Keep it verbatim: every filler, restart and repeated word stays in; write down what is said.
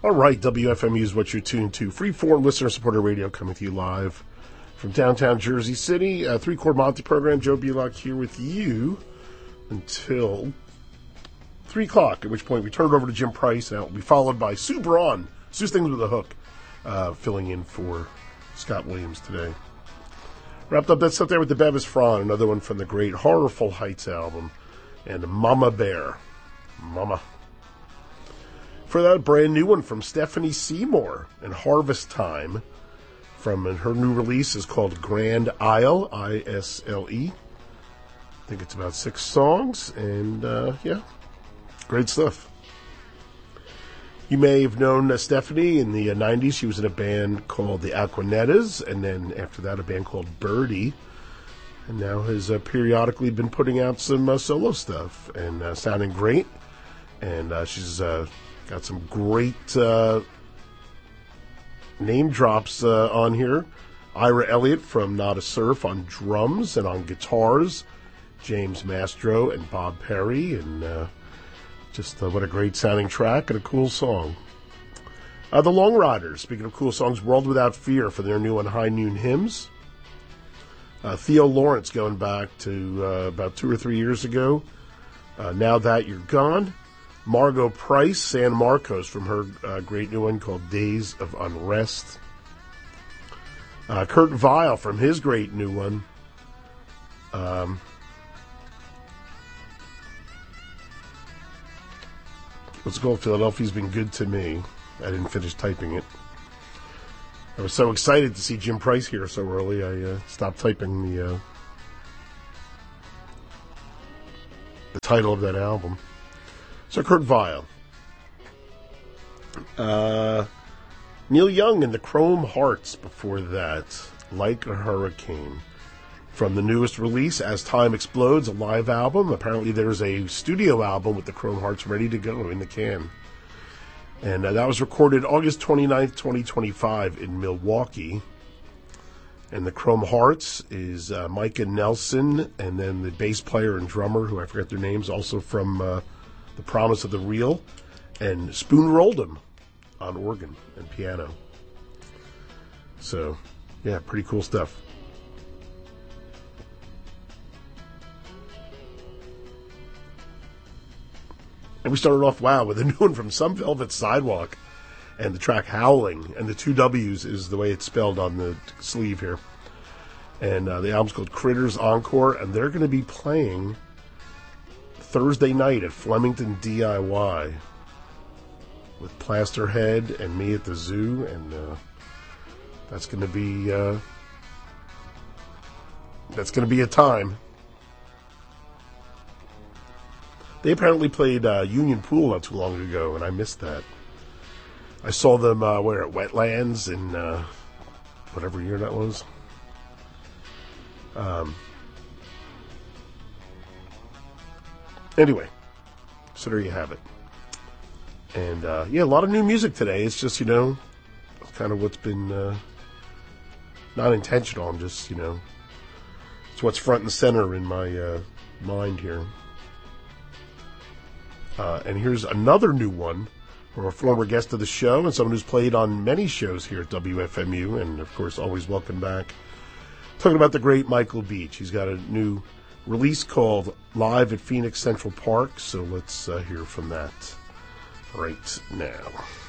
All right, W F M U is what you're tuned to. Freeform listener-supported radio coming to you live from downtown Jersey City. Uh, Three-Chord Monty program. Joe Belock here with you until three o'clock, at which point we turn it over to Jim Price, and it will be followed by Sue Braun, Sue's Things with a Hook, uh, filling in for Scott Williams today. Wrapped up that stuff there with the Bevis Fron, another one from the great Horrorful Heights album, and Mama Bear. Mama. For that, a brand new one from Stephanie Seymour and Harvest Time. From her new release is called Grand Isle, I S L E. I think it's about six songs, and uh, yeah, great stuff. You may have known uh, Stephanie in the uh, nineties. She was in a band called the Aquanettas, and then after that, a band called Birdie. And now has uh, periodically been putting out some uh, solo stuff and uh, sounding great. And uh, she's uh, got some great uh, name drops uh, on here. Ira Elliott from Not a Surf on drums and on guitars. James Mastro and Bob Perry. And uh, just uh, what a great sounding track and a cool song. Uh, the Long Riders, speaking of cool songs, World Without Fear for their new one, High Noon Hymns. Uh, Theo Lawrence going back to uh, about two or three years ago. Uh, Now That You're Gone. Margot Price, San Marcos, from her uh, great new one called Days of Unrest. Uh, Kurt Vile from his great new one. Um, what's it called? Philadelphia's Been Good to Me. I didn't finish typing it. I was so excited to see Jim Price here so early, I uh, stopped typing the uh, the title of that album. So Kurt Vile. Uh, Neil Young and the Chrome Hearts before that. Like a Hurricane. From the newest release, As Time Explodes, a live album. Apparently there's a studio album with the Chrome Hearts ready to go in the can. And uh, that was recorded August twenty-ninth, twenty twenty-five in Milwaukee. And the Chrome Hearts is uh, Micah Nelson, and then the bass player and drummer, who I forget their names, also from uh, The Promise of the Real, and Spoon Roldham on organ and piano. So, yeah, pretty cool stuff. And we started off, wow, with a new one from Some Velvet Sidewalk and the track Howling. And the two W's is the way it's spelled on the sleeve here. And uh, the album's called Critters Encore, and they're going to be playing Thursday night at Flemington D I Y with Plasterhead and me at the zoo. And uh, that's going to be, uh, that's going to be a time. They apparently played uh, Union Pool not too long ago, and I missed that. I saw them, uh, where, at Wetlands in uh, whatever year that was. Um. Anyway, so there you have it. And, uh, yeah, a lot of new music today. It's just, you know, kind of what's been uh, not intentional. I'm just, you know, it's what's front and center in my uh, mind here. Uh, and here's another new one from a former guest of the show and someone who's played on many shows here at W F M U, and, of course, always welcome back. Talking about the great Michael Beach. He's got a new release called Live at Phoenix Central Park, so let's uh, hear from that right now.